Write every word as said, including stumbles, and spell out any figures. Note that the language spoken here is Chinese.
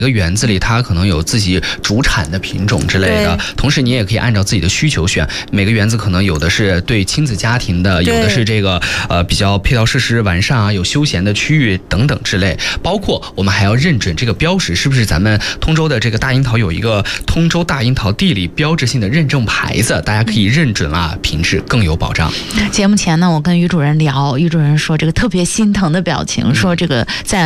个园子里它可能有自己主产的品种之类的，同时你也可以按照自己的需求选。每个园子可能有的是对亲子家庭的，有的是这个呃比较配套设施完善啊，有休闲的区域等等之类。包括我们还要认准这个标识是不是咱们通州的这个大樱桃有一个通州大樱桃地理标志性的认证牌子，大家可以认准啊，品质更有保障。 节目前呢，我跟于主任聊，于主任说这个特别心疼的表情，说这个在